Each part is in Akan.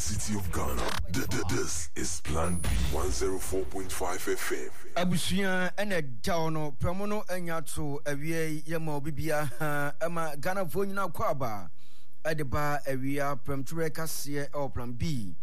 city of Ghana. This is Plan B 104.5 FM. Abusuya ene daono pramono enyato awie yema obibia ama Ghana fo nyina kwaba edeba awia premture kase o Plan B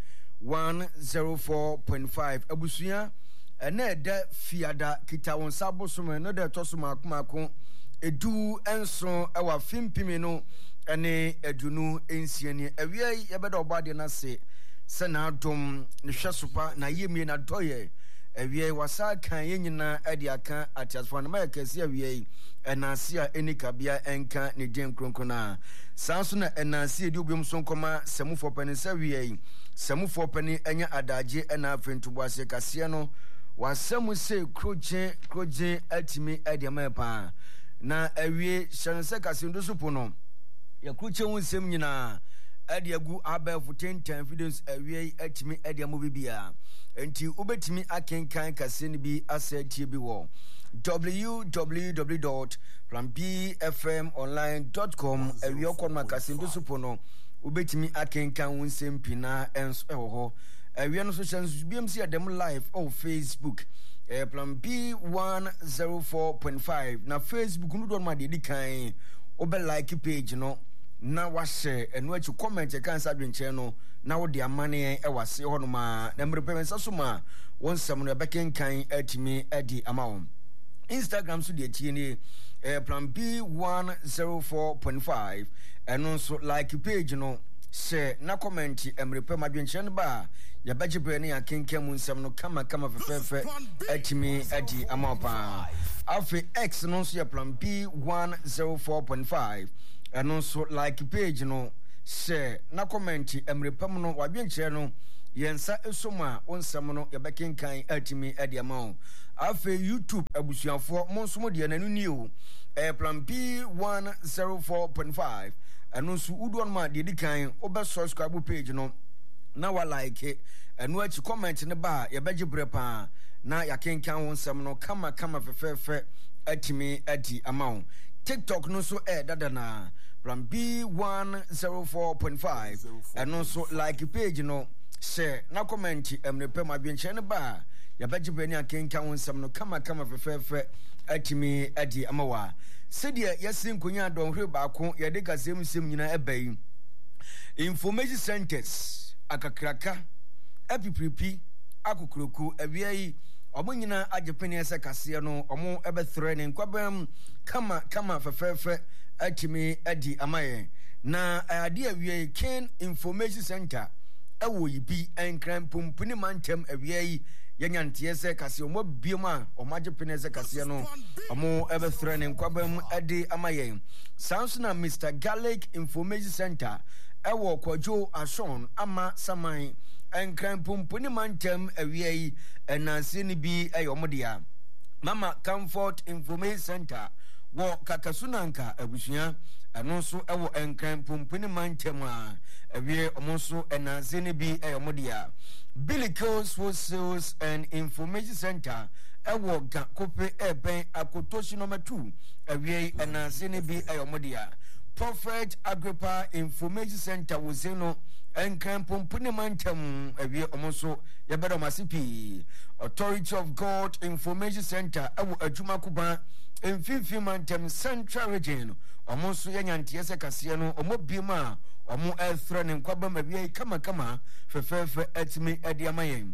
104.5 abusuya ene da fiada kita won sabosom no da tosoma akomako edu enso ewa fimpimi no ene edunu ensiani awia yebeda obade na se na dom ne hwesopa na yemie na doye awie wasa kan yenyina ade aka atiasfo na makasi awie enase a enikabia enka ne den kronkona sanso na enase edi obiom so nkoma semufo pani sawie semufo pani enya adaje ena afentubo ase kase no wasemu se kroje atimi ade mapa na awie hyense kase ndosupo no yakruche wunsem nyina ade agu abafo 10 evidence awie atimi ade amobibia enti ubetimi akenkan kase ni bi asetie bi wo www.planbfmonline.com awie okoma kase ndosupo no ubetimi akenkan wunsem pina enso eho awie no so chance BMC adem live on Facebook Plan B 104.5 na Facebook no do ma de kan obe like page no na wa share enu achi comment e kan sadwenche no na wo de amane e wase ho no ma na mrepemensa so ma wonsam no beken kan atimi adi amawo Instagram so de tie ni Plan B 104.5 enu so like page no share na comment emrepe madwenche no ba ya baje bre ne akenkem nsam no kama fefefe atimi adi amawo pa afi X no so ya Plan B 104.5 eno so like page no share na comment emrepam no wadwenche no yensa esoma onsam no yebekenkan atimi ade amawo afi YouTube abusuafo monsom de nanu ni o Plan B 104.5 eno so udon ma de dikan obe subscribe page no na wa like eno achi comment ne ba yebeje brepa na yakenkan wonsam no kama fefefe atimi adi amawo TikTok no so dada na Plan B 104.5 and also like page no share na comment emrepe madwenche ne ba ya baje bani akenka wonsam no kama fefefe atimi adi amawa sedia yasin kunya don hwe ba ko ya de kasem nyina ebai information centers akakraka epipripi akukroku awiai omo nyina agepeni ese kase no omo ebethre ne nkwabam kama fefefe atimi adi amaye na ade awie Ken Information Center ewo yibi enkran pumpuni mantem awie yanyante ese kase omo biema omo agepeni ese kase no omo ebethre ne nkwabam adi amaye sansuna Mr Garlic Information Center ewo kwajo ashon ama saman enkran pumpuni mantem awie enanse ni bi ayomodia Mama Comfort Information Center wo kakasunanka abusuya eno so ewo enkran pumpuni mantem a awie omonso enanse ni bi ayomodia Billicos Sales and Information Center ewo kope eben akotoshi number 2 awie enanse ni bi ayomodia Prophet Agrippa Information Center wozeno enkran pumpuni mantem awie omonso yebedo masipi Authority of God Information Center ewo adwuma kuba emfimfim mantem Central Region omonso yanyante ese kase no omobiema omo elthra ne nkwaba mawie kama fefefe atimi adiamayen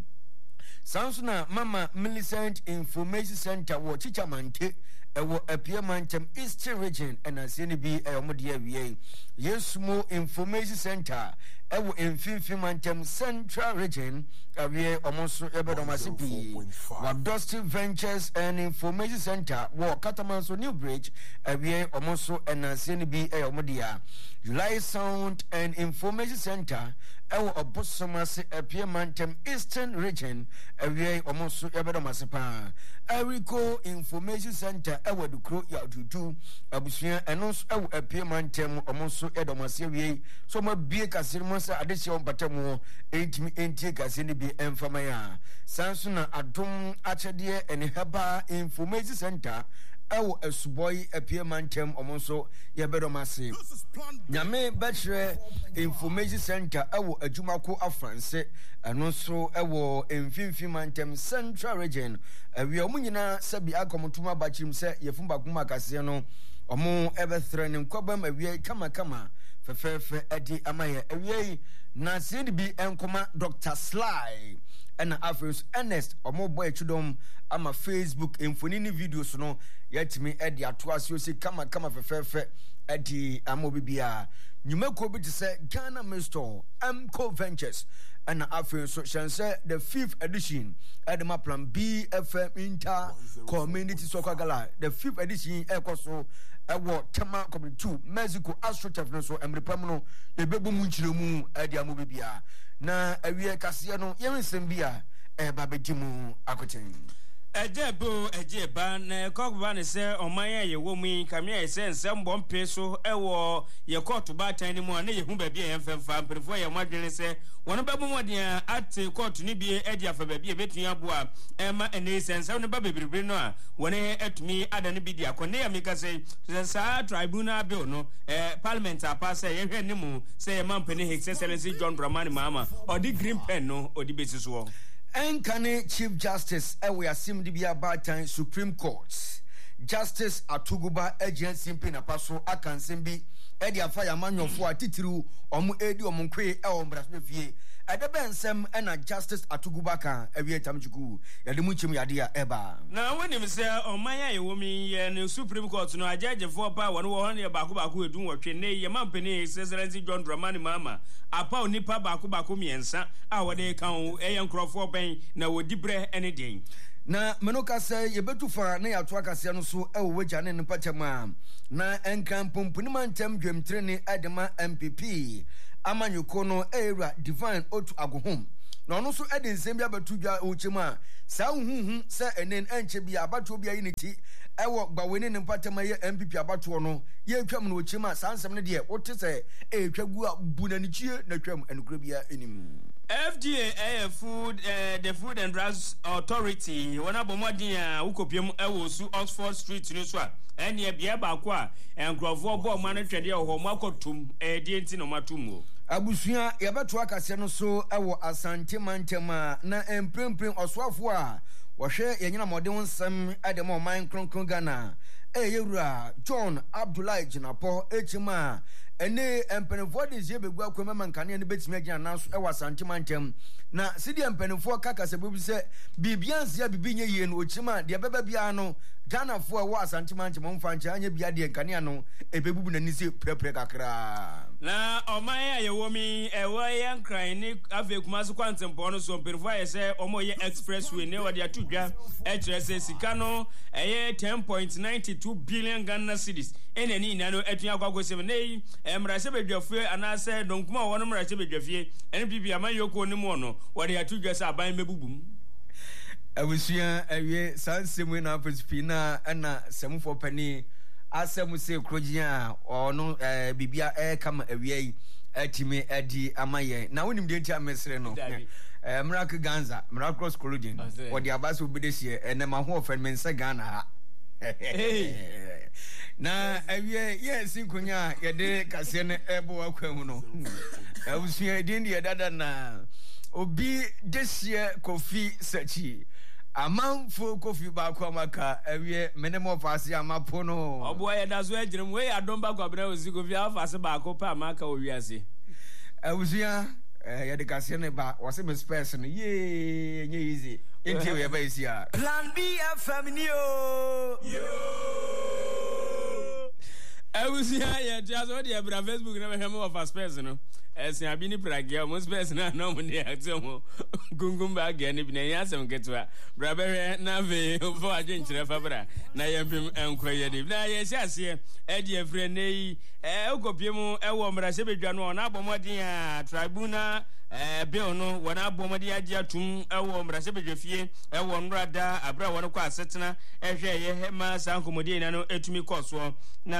Sansuna Mama Millicent Information Center wo Chichamante ewo apie mantem Eastern Region enaseni bi eyomode awie Yesumo Information Center ewo emfimfim mantem Central Region awie omonso ebedo masipi Wadusty Ventures and Information Center wo Katamanso New Bridge awie omonso enaseni bi eyomode a July Sound and Information Center ewo obosomase apie mantem Eastern Region awie omonso ebedo masipa Erico Information Center ewo dukro ya dudu abusuya enonso ewo apie mantem omonso edomase awie so ma bie kasirmo sa adese ompatamu entimi entie kasini bi emfamaya sansuna adom achede ene haba Information Center ɛwɔ Asuboy Apieamantem ɔmo nso yɛbɛdɔmase nyame bɛkyerɛ information center ɛwɔ adwumako afranse ɛno nso ɛwɔ mfimfini mantem central region awie ɔmo nyinaa sɛbi akɔmotoma abakyim sɛ yɛfum bakuma akaseɛ no ɔmo ɛbɛthre ne nkɔbam awie kama fɛfɛɛfɛ ɛde amayɛ awie na sɛde bi ɛnkɔma Dr. Sly ɛna afei Ernest ɔmo bɔ atwudom ama Facebook mfoni ne videos no yɛtumi ɛde ato asio si kama fɛfɛɛfɛ ɛde ama bibia nyumako bi te sɛ Ghana Mr. Mco Ventures ɛna afei so hyɛnsɛ the 5th edition ɛde ma plan BFM Inter Community Soccer Gala the 5th edition ɛkɔ so ɛwɔ Tema Community 2 Mexico AstroTurf no so emrepam no yɛbɛbɔ mu nkyerɛmu ɛde ama bibia na awie kaseɛ no yɛnsɛm bia ɛba bɛdi mu akoten Ejeba na kokba ne se oman ye wo mu kamia ye se nsem bompe so ewo ye court batan ni mu na ye hu ba bia ye mfemfa mperefo ye mwadwene se wono babu modia ate court ni bia edi afa ba bia betun aboa ema ene se nsem ne ba bebrebe no a wone atumi adane bi dia kone ya meka se sa tribunal bill no parliament apasa ye hwe ne mu se ye mampene His Excellency John Dramani Mahama odi green pen no odi besi so Enkane Chief Justice ewe asim di bia batan Supreme Court Justice Atuguba agency mpina paso akansem bi edi afa ya manyofo atitiru omu edi omunkwe brasbe fie edebe nsem na Justice Atuguba kan ewie tamchuku yade mu chim yade ya eba na wonim se omanya ye womi ye ne Supreme Court no ajaje for pa won wo hon ye baako edun wotwe ne ye mampene His Excellency John Dramani Mahama apa onipa baako miensa a wode kan eye nkrofo ben na wodi bre ene den na menoka se yebetu fa na yato akase no so ewo wagya ne mpachama na enkan pompuni mantem dwemtre ne adema MPP amanyuko no era Divine Otu Agohom na ono so ede nsem bia batu dwa ochema sa huhu se enen enche bia abato bia yiniti ewo gbaweni ne mpatama ye MPP abato no ye twam no ochema sa nsem ne de wote se etwagu abunanichie na twam enukura bia enim FDA the Food and Drugs Authority wona bomodin a ukopiem ewo su Oxford Street no so a ene bia ba ko a enkrofo bo ma no twede ho makotum die enti no matum o abusua yabeto akase no so ewo Asante Mantema na emprempren oswafo a wohwe yenyina mode wonsem adem o man kronkron Ghana yewura John Abdullahi Jinapo echima ene empenefo de je begua kwema mankane ne betimi agina nanso ewa Asante Mantem na sidi empenefo kakase bobi se bibianse ya bibinye ye no ochima de beba bia no Ghana fo ewa Asante Mantem mfa nche anya bia de nkane no ebebubu na nisi prepre kakra na omaya ye womi ewa ye nkran ni ave kumaso kwantempo no so empenefo ye se omo ye expressway ne wode atudwa se sika no eye 10.92 billion Ghana cedis eneni na no etua kwagosem nei emrase bedwafie anase donkuma wono mrase bedwafie ene bibia man yoko ni mu no wode atudwa se aban mebubum awusua awie sansemu na apespina na semfo pani asemu se krojia ono bibia kama awie atimi adi amaye na wonim de ntia mesre no Miracle Ganza Miracle Colludin wode abaso bidesie ene ma ho ofen mense Ghana ha na awie yes nkonya yede kase ne ebo akwam no awusua din de dada na obi desie Kofi Sachi amanfo Kofi ba kwa maka awie menemo fase amapo no obo ye dazo agirem we adomba kwabra ozi Kofi afase ba ko pa maka owiase awusua yede kase ne ba wose me space no ye nye easy enti we ba isi a Plan BFM ni yo awusua ye jazo de bra Facebook na me of space no esi abini pragia mo space na no mo ne atemo gungum ba ga ne bi na yasem ketwa bra behwe na ve fo adwenkyere fa bra na yempem enkoye de na ye siase e de afre nei ukopiem ewo mrase bedwa no na abomodin a tribunal bill no wona abomodi agi atum ewo mrase bedwafie ewo nrada abra wona kwa asetena ehwe ye ma sankomodi na no etumi koso na mpenefo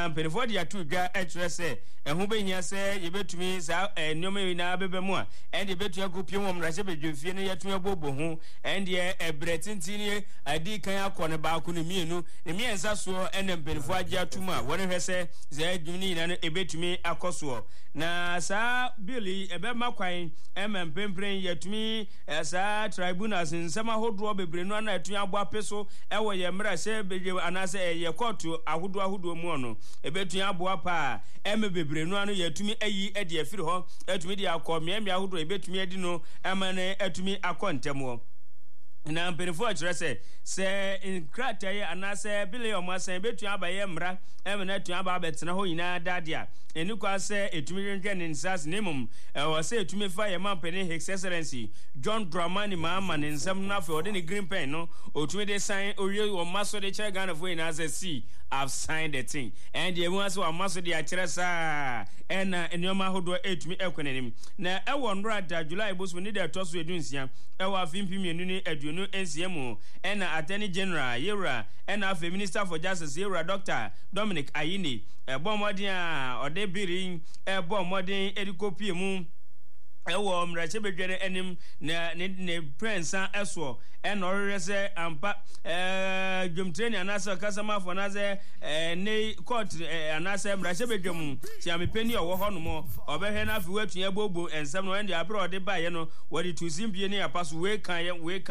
mpenifoɔ de ato dwa ɛkyerɛ sɛ ɛho bɛhia sɛ yɛbɛtumi saa nneɛma yi na bɛbɛ mu a ɛnde bɛtumi akɔpie mu mmarahyɛ badwamfie no yɛtumi abɔbɔ ho ɛndeɛ ɛbrɛ tenten ne adi kan akɔ ne baako ne mmienu ne mmiɛnsa soɔ ɛna mpenifoɔ agye ato mu a wɔne hwɛ sɛ saa adwuma no nyinaa no ɛbɛtumi akɔ soɔ na saa bill yi ɛbɛma kwan ɛma mpempren yɛtumi saa tribunals nsɛm ahodoɔ bebree no ana ɛtumi abɔ apɛ so ɛwɔ yɛ mmarahyɛ badwam anaasɛ ɛyɛ kɔɔto ahodoɔ mu ɔno ɛbɛtumi aboa paa ɛma bebree no ano yɛtumi ayi ɛde afiri hɔ ɛtumi de akɔ mmeammea ahodoɔ ɛbɛtumi adi no ɛma no ɛtumi akɔ ntɛm hɔ na mpenifoɔ kyerɛ sɛ nkrataa anaasɛ bile ɔmo asan betumi abayɛ mmara ɛma na etumi aba abɛtena hɔ nyinaa daade a ɛni kwa sɛ etumi hwehwɛ ne nsas ne mum ɛwɔ sɛ etumi fa yɛ mampeni His Excellency John Dramani Mahama ne nsɛm no afɛ ɔde ne green pen no otumi de sign owie wɔ mma so de kyerɛ Ghanafoɔ nyinaa sɛ see I've signed the thing and the one so wɔ so de akyerɛ saa ɛna nneɛma ahodoɔ etumi ɛkɔ n'anim na ɛwɔ ndora da July bosom ne de ɛtɔ so edunsia ɛwɔ afimpi mmienu ne aduonu nsia mu ɛna Attorney General Yewura ɛna afɛ Minister for Justice Yewura Dr. Dominic Ayine ɛbɔ mmɔden a ɔde biri ɛbɔ mmɔden edikopie mu ɛwɔ mmarahyɛ badwa anim na ne prensa ɛsoɔ ɛna ɔrehwɛ sɛ ampa dwomtreni anaasɛ kasamafo anaasɛ ne court anaasɛ mmarahyɛ badwa mu siamepeni a ɔwɔ hɔ nom ɔbɛhwɛ no afi watua bobo nsɛm no ɛnde aberɛ ɔde baeɛ no wɔde tusimpie ne yɛpa so weikan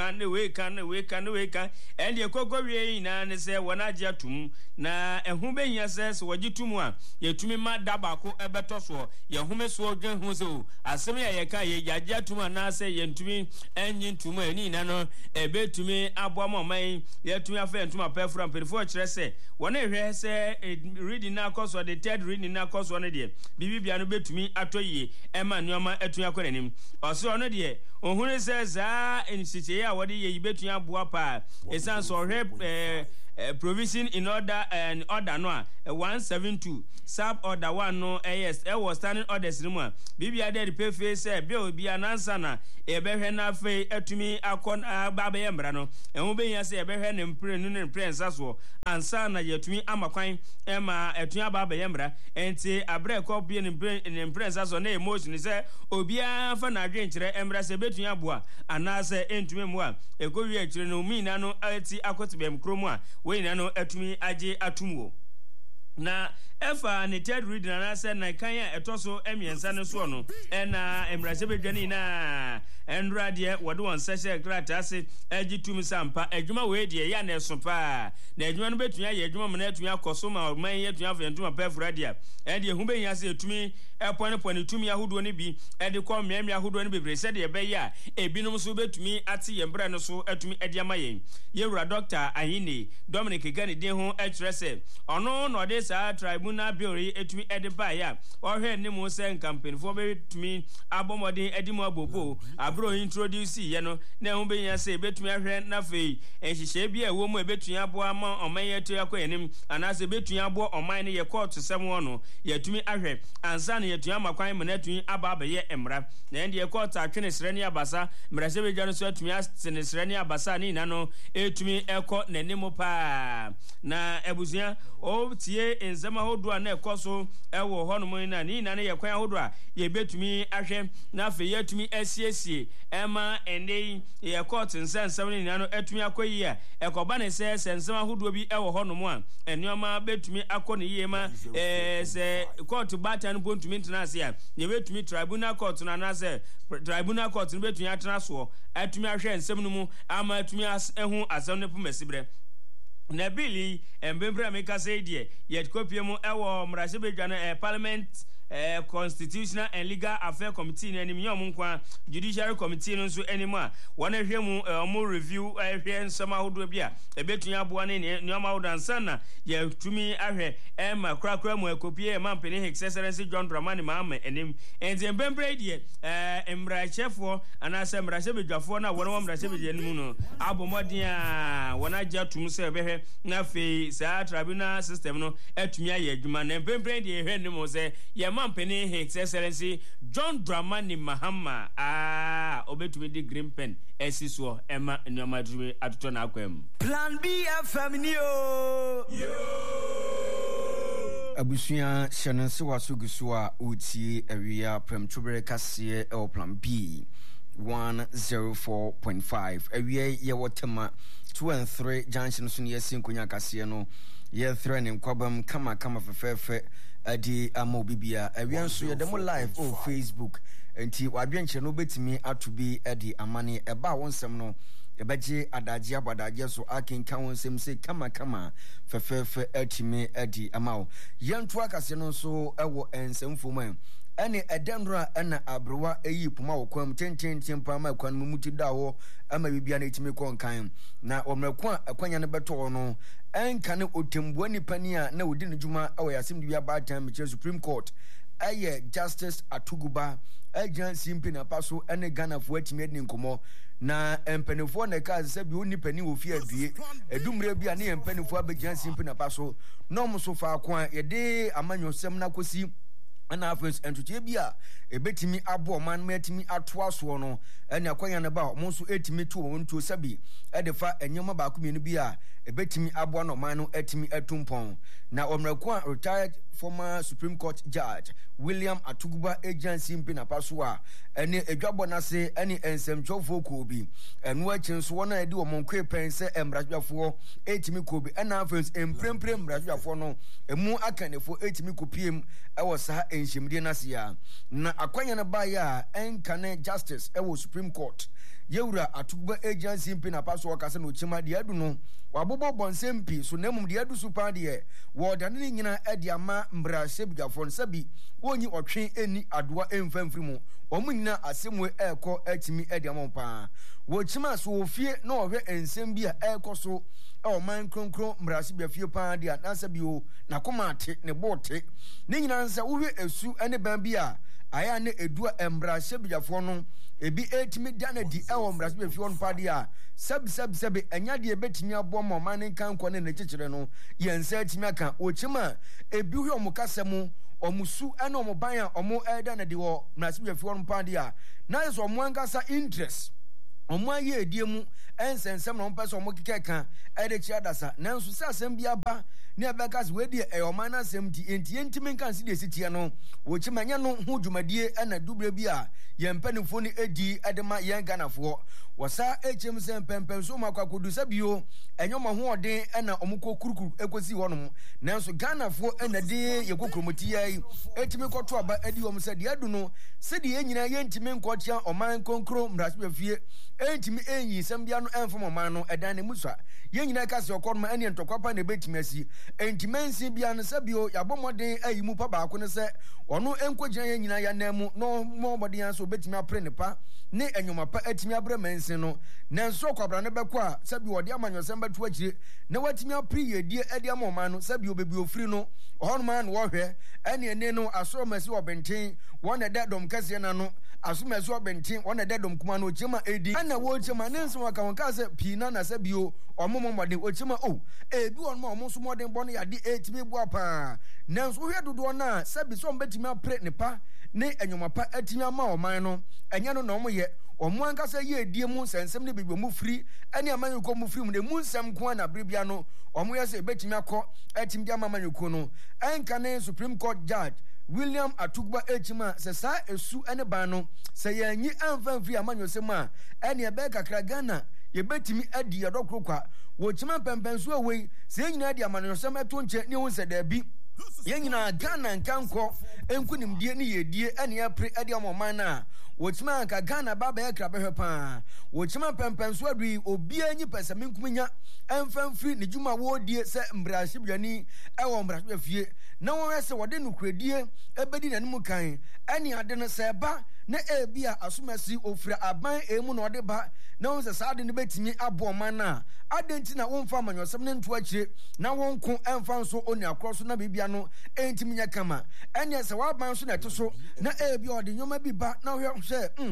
ɛnde ɛkɔkɔ wie nyinaa ne sɛ wɔn agye atom na ɛho bɛhia sɛ wɔgye to mu a yɛtumi ma da baako ɛbɛtɔ soɔ yɛhome soɔ dwen ho sɛ o asɛm yɛ yɛka yɛgye atom anaasɛ yɛntumi ɛnye ntom a ɛni nyina no ɛbɛtumi aboa ma ɔman yɛtumi afɛ ntom apɛforo mpenifoɔ kyerɛ sɛ wɔn ehwɛ sɛ reading na akɔ soɔ de third reading na akɔ soɔ no deɛ bibibia no bɛtumi atɔ yie ɛma nneɛma atumi akɔ n'anim ɔsɛ ɔno deɛ ohun sɛ saa nhyehyɛeɛ a wɔde yɛ yi bɛtumi aboa paa ɛsan sɛ ɔhwɛ provision in order and order no a 172 sub order 1 no yes was standing orders no a bibia de pay face bill bia nansa na ebehwe na fe atumi akon ababeye mbra no ehun be yin se ebehwe ne mpre no ne mpre nsa so ansa na yatumi amakwan ema atumi ababeye mbra enti abre ko bia ne mpre nsa so na emotion se obia fa na adwen kire embra se betumi aboa anase entumi mu a ekowi akire no mina no ati akotebem kromu a we na no atumi agye atumwo na efa ne third reading na say na kan ya etoso emiensa ne so no na emrase bedwane na endra de wode won sese krata ase agitum sampa adwuma we de ya na eso pa na adwuma no betun ya adwuma mo na atun akoso ma man ya tun afentuma pa furadia e de hu behia se etumi epone tumi ahodo ne bi e de kɔ mmea ahodo ne bebre se de be ya ebinom so betumi ate ye mbra no so atumi ade ama yen Yewura Dr. Ayine Dominic Gani den ho ɛkyerɛ sɛ ɔno na ɔde saa tribunal bill etumi ede ba ya ɔhwɛ ne mu sɛ campaign fo betumi abɔmɔden edimu abobo abro introduce ye no na ho be nya sɛ betumi ahwɛ na fei ehyehyɛ bi a ɛwɔ mu ebetumi aboa ma ɔman yɛ to yakɔ yanim anase betumi aboa ɔman ne yɛ court sɛm wɔ no yɛtumi ahwɛ ansa na yɛtumi amakwan mu na tumi aba abɛyɛ emra na ɛnde yɛ court atwene srɛ ne abasa mrase bedwa no so atumi asene srɛ ne abasa ne ina no etumi ɛkɔ n'anim paa na ebusua o tie nsɛm ahodoɔ na ɛkɔ so ɛwɔ hɔ no mu na ne ina ne yɛ kwan ahodoɔ a yɛbetumi ahwɛ na afei yɛtumi asiesie ɛma ɛnde yɛ court nsɛnsɛm ne ina no etumi akɔ yi a ɛkɔba ne sɛ nsɛm ahodoɔ bi ɛwɔ hɔ no mu a ɛnneɛma betumi akɔ ne yie ma sɛ court batan bontumi ntena ase a yɛbetumi tribunal court na anase tribunal court no betumi atena so atumi ahwɛ nsɛm no mu ama atumi ehu asɛm no pomasibrɛ na bili embembra meka say die yet kopie mu ewo mrase bedwa no parliament constitutional and legal affairs committee na anim yom nkwa judiciary committee no nso anim a wona hwɛ mu mo review hwɛ nsɛm ahodo bi a ebetunya aboa ne nyoma ahodansa na yɛtumi ahwɛ ma krakra mu ekopie mampene His Excellency John Dramani Mahama anim enti embembra die mrachefo anase mrase bedwafo na wona mrase bedwa anim no abomɔden a wona gya tum sɛ bɛhwɛ na fe saa tribunal system no atumi ayɛ adwuma na embembra die hwɛ nim sɛ mampeni His Excellency John Dramani Mahama obetumi di green pen esiso ema nyoma drum atoto na akwam Plan B FM ni o Abusuya Shanansi Wasugusua Uti area Prem Trubere Kasie El Plan B 104.5 area Yawatama 2 and 3 Junction Sunia Sinkunya Casiano Ye threatening Kwabam Kama Fefe Adi Amobibia area so demo live on Facebook enti wadwenche no betimi atobi Adi Amani eba wonsem Ebaji adajia badajia so akinka wonsem se kama fefe etimi Adi Amao yentu akase no so ewo ensemfom ene edenra ena abrewa eyi puma wokwam tenten pa ma kwan muti dawo ama bibia na etimi konkan na omrekwa akwanya ne beto no enka ne otembuani nipa a na odi ne djuma awo yasem bibia ba time che Supreme Court aye Justice Atuguba agency mpina paso ene Ghana fo atimi edi nkomo na empenifo na ka se bi oni pani wo fi adue edumre bia na empenifo abegency mpina paso no mo so fa akwa ye de amanyosem na kosi ana afes entuche bia ebetimi abo man matimi atoa so no ene akwanya ne ba mo so etimi to won to sabi edefa enyoma ba kumenu bia ebetimi abo no man no etimi atumpon na omrako retired former Supreme Court Judge William Atuguba agency mpina pasoa ene edwabo na se ene ensemchofo kobi enu achinso wona edi wo monkwe pense embrajwafo etimi kobi ena afes empremprem embrajwafo no emu akanefo etimi kopiem ewo sa enhimdie nasia na akwanya na ba ya enkane justice ewo Supreme Court Yewura Atuguba agency mpina pasoa kase no chima de adu no wabobo bonsempi so nemum de adu super de wo dane nyina edi ama mbra sebigafo sabi wonyi otwe eni adoa emfamfrimu omunyina asemwe eko atimi edi amompa wo chima so ofie na ohwe ensem bia eko so e man kronkron mbra sebigafie pa de na sabi o na komate ne bote ne nyina nsa wohwe esu ene ban bia aya ne edua embra sebigafo no ebi etimi danadi e wo mbra sebigafie on pa de a sab enya de betimi abo mo man kan ko ne ne kikire no yensa etimi aka ochima ebi hwe omukasemu omusu ene omoban a omo eda na de wo mrasibefo on pande a na yeso omo angasa interest omo aye ediemu ensensem na ompese omo kekeka ede chiadasa nanso se asem bia ba ne abekas we de eyoman na asem ti entimi kan si de sitia no wo chimanya no hu dwumadie ena dubre bia yempanifo ni edi edema yen ganafo wasa echem se pempem so makwakodu sabio enyoma ho ode ena omukọ kurukuru ekosi wonom nanso ganafo ena de yekokromoti yai etimi kwoto aba edi wom se de adu no se de enyina yentimi nkotia oman konkro mrasbefie entimi enyi sembia no enfom oman no edan ne musa yenyina kase okoroma ene ntokwapa na betimi asi entimansi bia no sabio yabomode ayimu pa baako ne se ono enkogina yenyina ya namu no mobode yan so betimi apre ne pa ne enyoma pa etimi abre mansin no nanso kwabra ne bekọ a sabi wode amanyosem beto akire na watimi apri yedie edi amoma no sabi obebi ofri no ohonma na wo hwe ene ene no asomasi obenten wona dedom kase na no asomasi obenten wona dedom kuma no chema edi ana wo chema nenso waka wonka se pina na sabi o omomomode ochema o ebi wonma omonso moden bonu yade etimi bu apa nanso hwe dodo na sabi so betimi apre ne pa ne enyoma pa etimi ama oman no enya no na omoye omo ankasa ye edie mu sensem ne bibio mu firi ene amanyuko mu firi mu de mu nsem ko na bribia no omo ye se betimi akọ etimi dia amanyuko no enka ne Supreme Court Judge William Atuguba echima se sa esu ene ban no se yanyi amfanfiri amanyosem a ene ebe kakra Ghana ye betimi adi yodokrokwa wo chima pempenso awei se nyina adi amanyosem eto nche ne hu se da bi yenyina Ghana nkanko enkunimdie ne yedie ene apre adi amoman na wochima ka Ghana baba ekra behwe pa wochima pempenso adu obi anyi pesame nkuminya emfamfiri ne djuma wodie se mbrahibwani ewo mbrahibafie na won se wode nukredie ebedi nanim kan ene ade no se ba na ebia asomasi ofira aban emu na ode ba na won se saade ne betimi abo man na adenti na won fa manyosem ne nto akire na won ko emfa nso oni akroso na bibia no entimi nya kama ene se wa ban so na to so na ebia ode nyoma bi ba na hwe se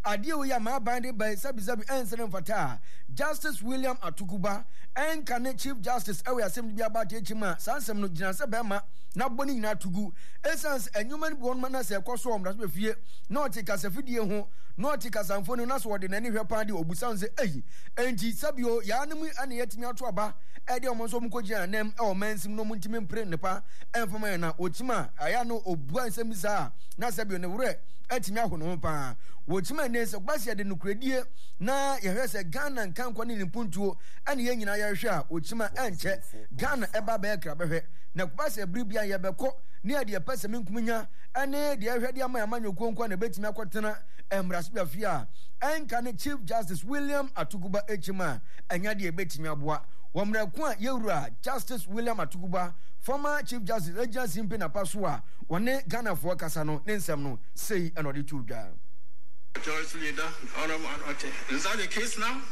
adeɛ wo ya ma bande by sabi ensene mfata Justice William Atuguba enkane Chief Justice ewe asem bi abate echima sansem no gina se bema na boni nyina tugu essence enyuma ni bon na se ekoso omra so befie na oti kasafidie ho na oti kasamfo no na so de nani hwepa de obusan se eyi enti sabio ya anemu ane yetimi ato aba ede omo so mkogia nem e o mansim no muntimi mpre nepa enfama na ochima aya no obua nsem za na sabio ne wure etimi ahono pa wochima ne se gbase de nukredie na yehwese Ghana nkankwa ne nimpuntuo ane ye nyina yehwe a ochima enche Ghana eba ba ekra behwe na gbase bribia ye beko ne ade pese menkunya ane de ehwede amanyo konkwa na betimi akotena emrasbia fia enka ne Chief Justice William Atuguba echima anya de betimi aboa womraku a yewura Justice William Atuguba former Chief Justice agency mpe na pasua wone Ghana for kasa no nsem no sei enode tudwa Majority Leader, Honorable Anote. Is that the case now?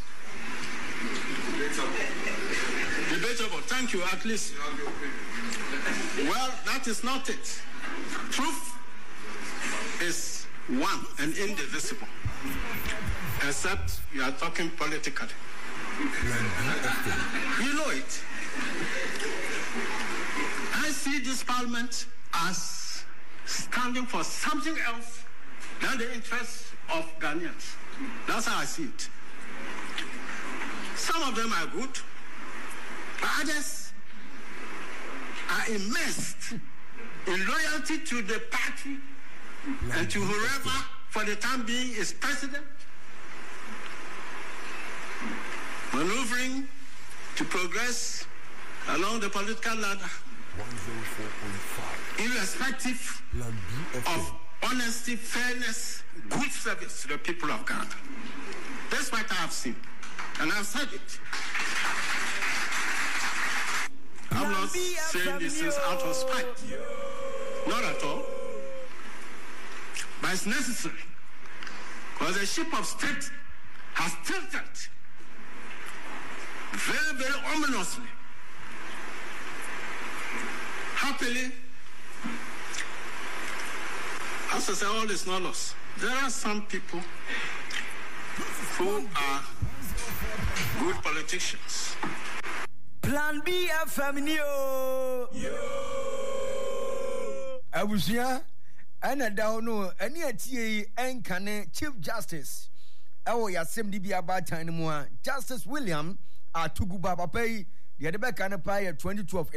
Debatable. Thank you, at least. Well, that is not it. Truth is one and indivisible. Except you are talking politically. You know it. I see this parliament as standing for something else than the interests of Ghanaians. That's how I see it. Some of them are good, but others are immersed in loyalty to the party and to whoever for the time being is president, maneuvering to progress along the political ladder, irrespective of honesty, fairness, good service to the people of Ghana. That's what I have seen. And I've said it. I'm not saying this is out of spite. Not at all. But it's necessary. Because the ship of state has tilted very, very ominously. Happily, as I say, all is not lost. There are some people who are good politicians. Plan B FM yo. Abusia ana dawo no ani atie enkane Chief Justice ewo yasem di bia ba tan mu a Justice William Atuguba papai de beka ne pa 2012